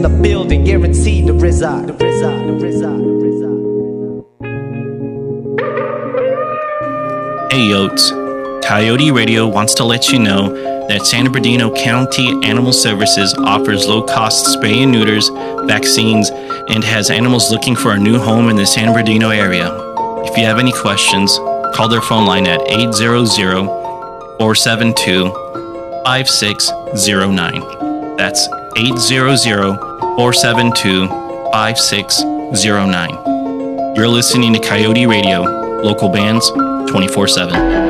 The building, guaranteed to reside. Hey Yotes, Coyote Radio wants to let you know that San Bernardino County Animal Services offers low-cost spay and neuters, vaccines, and has animals looking for a new home in the San Bernardino area. If you have any questions, call their phone line at 800-472-5609. That's 800-472-5609. You're listening to Coyote Radio, local bands 24/7.